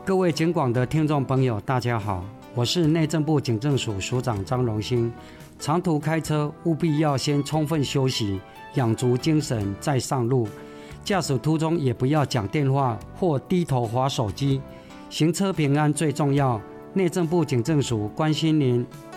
各位警广的听众朋友大家好，我是内政部警政署署长张荣兴。长途开车务必要先充分休息，养足精神再上路。驾驶途中也不要讲电话或低头滑手机，行车平安最重要。内政部警政署关心您，